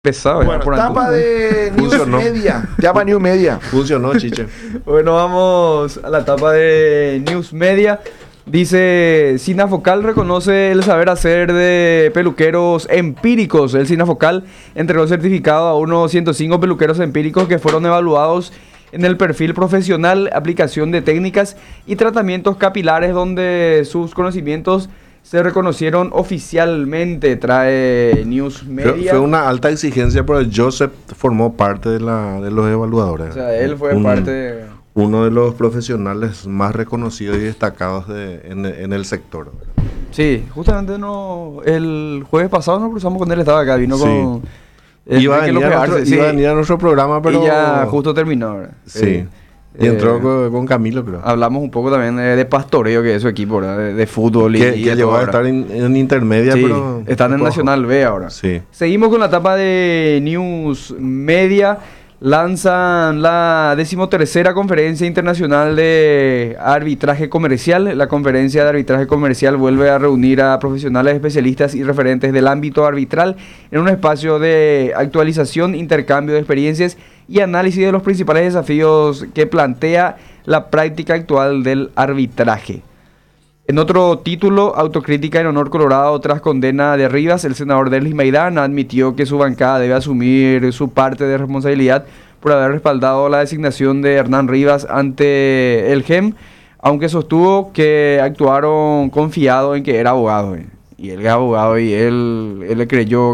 Pesado, Bueno, tapa de News Funcionó. Media. Tapa News Media. Funcionó, chiche. Bueno, vamos a la etapa de News Media. Dice, Sinafocal reconoce el saber hacer de peluqueros empíricos. El Sinafocal entregó certificado a unos 105 peluqueros empíricos que fueron evaluados en el perfil profesional, aplicación de técnicas y tratamientos capilares, donde sus conocimientos se reconocieron oficialmente. Trae News Media. Fue una alta exigencia, pero Joseph formó parte de los evaluadores. O sea, él fue parte de... Uno de los profesionales más reconocidos y destacados en el sector. Sí, justamente el jueves pasado nos cruzamos con él, estaba acá, vino Sí. con... Iba a Enrique venir López Arce, sí, iba a venir a nuestro programa, pero... y ya justo terminó, ¿verdad? Sí. Y entró con Camilo, creo. Hablamos un poco también de pastoreo, que es su equipo, ¿verdad? De fútbol Que de llegó todo, a ¿verdad? estar en intermedia, Sí, pero... están en Nacional B ahora. Sí. Seguimos con la etapa de News Media. Lanzan la 13ª Conferencia Internacional de Arbitraje Comercial. La conferencia de arbitraje comercial vuelve a reunir a profesionales, especialistas y referentes del ámbito arbitral en un espacio de actualización, intercambio de experiencias y análisis de los principales desafíos que plantea la práctica actual del arbitraje. En otro título, autocrítica en honor colorado tras condena de Rivas, el senador Derlis Maidana admitió que su bancada debe asumir su parte de responsabilidad por haber respaldado la designación de Hernán Rivas ante el GEM, aunque sostuvo que actuaron confiado en que era abogado. Y él es abogado y él le creyó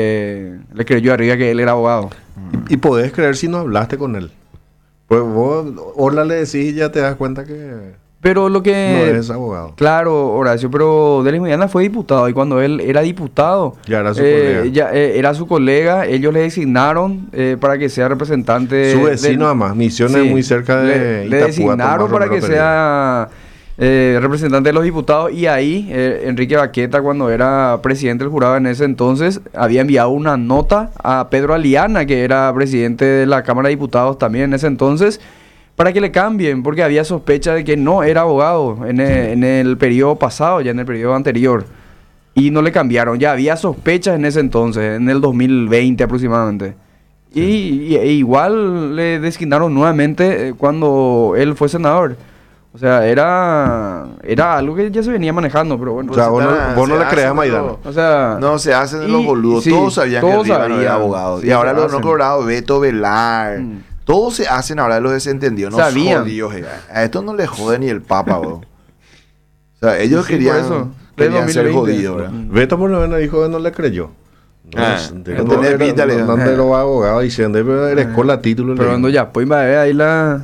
a Rivas que él era abogado. Y podés creer si no hablaste con él. Pues vos, hola le decís y ya te das cuenta que Pero lo que... no es abogado. Claro, Horacio, pero Derlis Maidana fue diputado y cuando él era diputado, Ya era su colega. era su colega, ellos le designaron para que sea representante. Su vecino, además, Misiones Sí, muy cerca de le Itapúa, designaron Tomás para que Romero Pereira. sea representante de los diputados y ahí Enrique Baqueta, cuando era presidente del jurado en ese entonces, había enviado una nota a Pedro Aliana, que era presidente de la Cámara de Diputados también en ese entonces, para que le cambien, porque había sospecha de que no era abogado en el periodo pasado, ya en el periodo anterior. Y no le cambiaron, ya había sospechas en ese entonces, en el 2020 aproximadamente. E igual le designaron nuevamente cuando él fue senador. O sea, era algo que ya se venía manejando, pero bueno. O sea, vos no le creas a Maidana. Maidana. O sea, No se hacen de y- los boludos. sí, Todos sabían que todos Riva no era sabían. abogado. Sí, y ahora se los hacen. no colorados, Beto Velar. Todos se hacen ahora los desentendidos. No Sabían. jodidos. A esto no le jode ni el Papa, bro. O sea, ellos Sí, querían, por eso. querían ser 2020. jodidos, ¿verdad? Beto por lo menos dijo que no le creyó. No tenés pinta, le dijo. No te lo va abogado diciendo, pero eres con la título. pero le cuando dijo. ya, pues va a ver ahí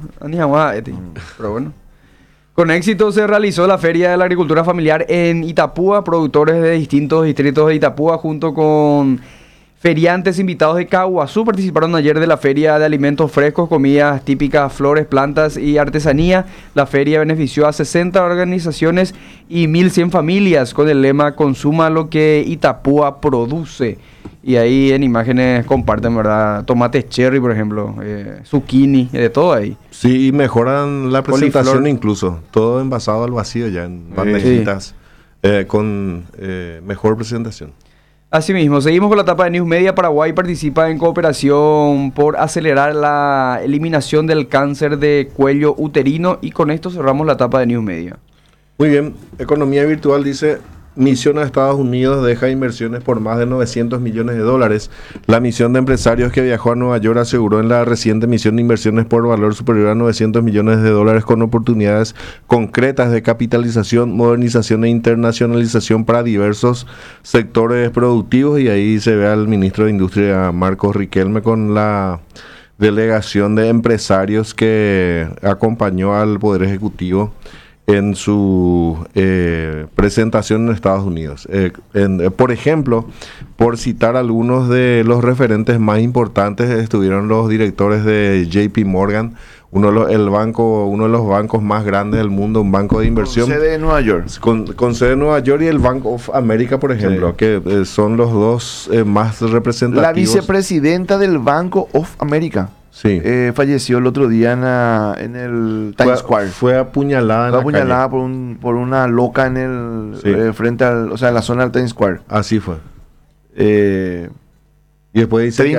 pero bueno. Con éxito se realizó la Feria de la Agricultura Familiar en Itapúa. Productores de distintos distritos de Itapúa junto con feriantes invitados de Caguazú participaron ayer de la Feria de Alimentos Frescos, comidas típicas, flores, plantas y artesanía. La feria benefició a 60 organizaciones y 1.100 familias con el lema "Consuma lo que Itapúa produce". Y ahí en imágenes comparten, ¿verdad? Tomates cherry, por ejemplo, zucchini, de todo ahí. Sí, y mejoran la presentación Coliflor. incluso. Todo envasado al vacío ya en bandejitas con mejor presentación. Asimismo, seguimos con la etapa de News Media. Paraguay participa en cooperación por acelerar la eliminación del cáncer de cuello uterino y con esto cerramos la etapa de News Media. Muy bien, Economía Virtual dice, misión a Estados Unidos deja inversiones por más de 900 millones de dólares. La misión de empresarios que viajó a Nueva York aseguró en la reciente misión de inversiones por valor superior a 900 millones de dólares con oportunidades concretas de capitalización, modernización e internacionalización para diversos sectores productivos. Y ahí se ve al ministro de Industria, Marcos Riquelme, con la delegación de empresarios que acompañó al Poder Ejecutivo en su presentación en Estados Unidos. Por ejemplo, por citar algunos de los referentes más importantes, estuvieron los directores de JP Morgan, uno de los bancos más grandes del mundo, un banco de inversión. Con sede en Nueva York. Con sede en Nueva York, y el Bank of America, por ejemplo, Sí. que son los dos más representativos. La vicepresidenta del Banco of America Sí. falleció el otro día en el Times Square. Fue apuñalada en Fue la apuñalada calle. por una loca en el Sí. frente al, o sea, en la zona del Times Square. Así fue. Y después dice que